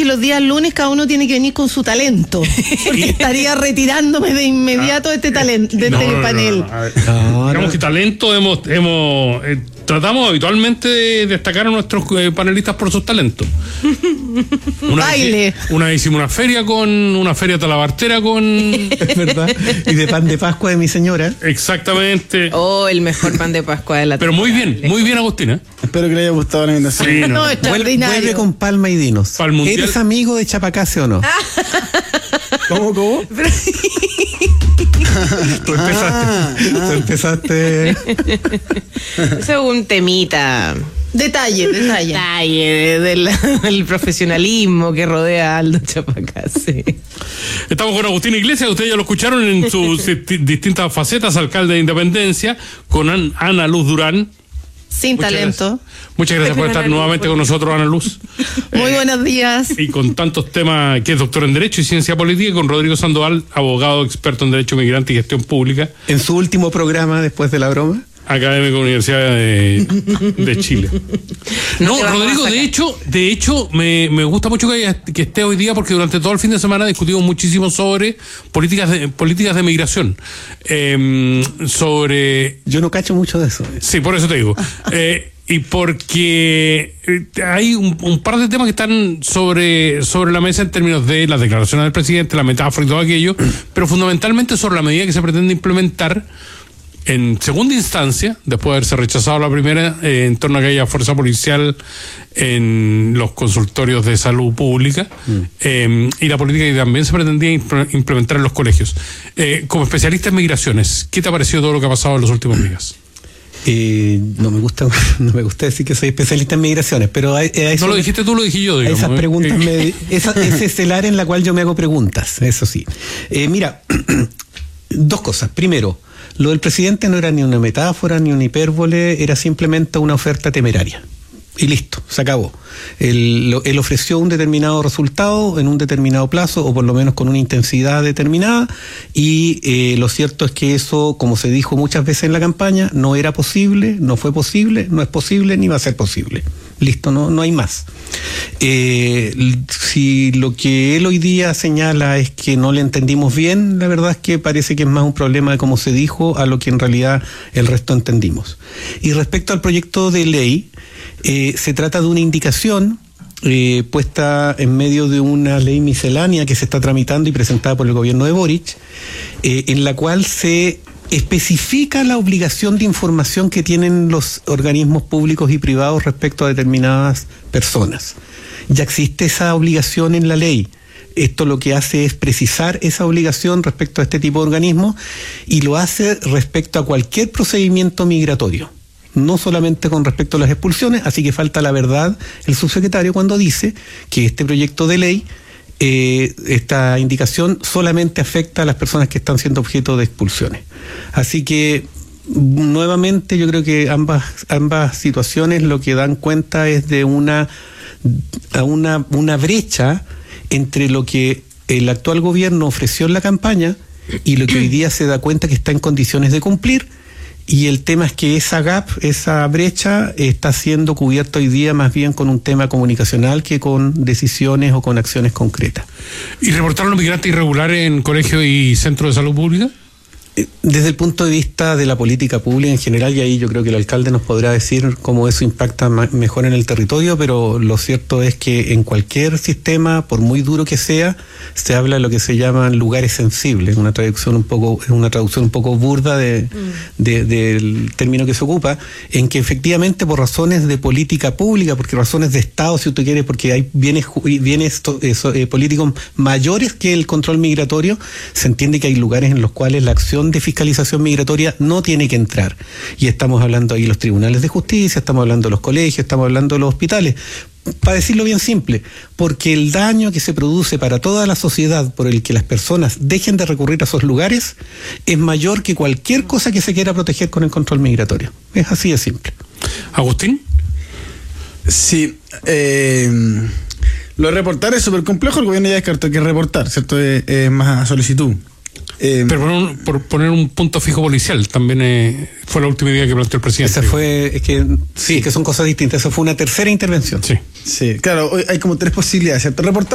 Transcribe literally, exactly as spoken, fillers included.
que los días lunes cada uno tiene que venir con su talento, porque estaría retirándome de inmediato de este talento, de no, este no, panel. No, no, no. No, Digamos no. que talento hemos, hemos eh, tratamos habitualmente de destacar a nuestros eh, panelistas por sus talentos. Una Baile. Vez, una vez hicimos una feria con una feria talabartera con es verdad, y de pan de Pascua de mi señora. Exactamente. Oh, el mejor pan de Pascua de la Pero muy bien, muy bien, Agustina. Espero que le haya gustado la invitación. Sí, no. No, Vuelve, extraordinario. vuelve con palma y dinos. ¿Eres amigo de Chapacase o no? ¿Cómo, cómo? Tú empezaste. Ah, tú empezaste. Eso es un temita. Detalle, detalle. Detalle de, de la, del profesionalismo que rodea a Aldo Chapacase. Estamos con Agustín Iglesias, ustedes ya lo escucharon en sus distintas facetas, alcalde de Independencia, con An- Ana Luz Durán. Sin Muchas talento. Gracias. Muchas gracias por estar nuevamente con nosotros, Ana Luz. Muy eh, buenos días. Y con tantos temas, que es doctor en Derecho y Ciencia Política, y con Rodrigo Sandoval, abogado experto en Derecho Migrante y Gestión Pública. En su último programa, después de la broma. Académico Universidad de, de Chile. No, no Rodrigo, de hecho, de hecho, me, me gusta mucho que, haya, que esté hoy día, porque durante todo el fin de semana discutimos muchísimo sobre políticas de, políticas de migración. Eh, sobre. Yo no cacho mucho de eso. Sí, por eso te digo. Eh, y porque hay un, un par de temas que están sobre, sobre la mesa en términos de las declaraciones del presidente, la metáfora y todo aquello, pero fundamentalmente sobre la medida que se pretende implementar en segunda instancia, después de haberse rechazado la primera, eh, en torno a que haya fuerza policial en los consultorios de salud pública, mm. eh, y la política que también se pretendía implementar en los colegios. Eh, como especialista en migraciones, ¿qué te ha parecido todo lo que ha pasado en los últimos días? Eh, no me gusta no me gusta decir que soy especialista en migraciones, pero a, a eso, no lo dijiste tú, lo dije yo, digamos. Esas ¿eh? preguntas me, esa, ese es el área en la cual yo me hago preguntas, eso sí. Eh, mira, dos cosas. Primero, lo del presidente no era ni una metáfora ni una hipérbole, era simplemente una oferta temeraria. Y listo, se acabó. Él, lo, él ofreció un determinado resultado en un determinado plazo, o por lo menos con una intensidad determinada, y eh, lo cierto es que eso, como se dijo muchas veces en la campaña, no era posible, no fue posible, no es posible, ni va a ser posible. Listo, no, no hay más. Eh, si lo que él hoy día señala es que no le entendimos bien, la verdad es que parece que es más un problema de cómo se dijo a lo que en realidad el resto entendimos. Y respecto al proyecto de ley, eh, se trata de una indicación eh, puesta en medio de una ley miscelánea que se está tramitando y presentada por el gobierno de Boric, eh, en la cual se especifica la obligación de información que tienen los organismos públicos y privados respecto a determinadas personas. Ya existe esa obligación en la ley. Esto lo que hace es precisar esa obligación respecto a este tipo de organismos, y lo hace respecto a cualquier procedimiento migratorio, no solamente con respecto a las expulsiones. Así que falta la verdad el subsecretario cuando dice que este proyecto de ley, Eh, esta indicación solamente afecta a las personas que están siendo objeto de expulsiones. Así que nuevamente yo creo que ambas ambas situaciones lo que dan cuenta es de una una una brecha entre lo que el actual gobierno ofreció en la campaña y lo que hoy día se da cuenta que está en condiciones de cumplir. Y el tema es que esa gap, esa brecha, está siendo cubierta hoy día más bien con un tema comunicacional que con decisiones o con acciones concretas. ¿Y reportaron los migrantes irregulares en colegios y centros de salud pública? Desde el punto de vista de la política pública en general, y ahí yo creo que el alcalde nos podrá decir cómo eso impacta mejor en el territorio, pero lo cierto es que en cualquier sistema, por muy duro que sea, se habla de lo que se llaman lugares sensibles, una traducción un poco, es una traducción un poco burda de, mm. de, del término que se ocupa, en que efectivamente por razones de política pública, porque razones de Estado, si usted quiere, porque hay bienes, bienes eso, eh, políticos mayores que el control migratorio, se entiende que hay lugares en los cuales la acción de fiscalización migratoria no tiene que entrar. Y estamos hablando ahí de los tribunales de justicia, estamos hablando de los colegios, estamos hablando de los hospitales. Para decirlo bien simple, porque el daño que se produce para toda la sociedad por el que las personas dejen de recurrir a esos lugares es mayor que cualquier cosa que se quiera proteger con el control migratorio. Es así de simple. ¿Agustín? Sí, eh, lo de reportar es súper complejo. El gobierno ya descartó que reportar, ¿cierto? Es, es más a solicitud. Eh, Pero por, un, por poner un punto fijo policial también eh, fue la última idea que planteó el presidente. Esa fue, es que sí, es que son cosas distintas. Esa fue una tercera intervención. Sí, sí, claro, hoy hay como tres posibilidades, ¿cierto? Reportar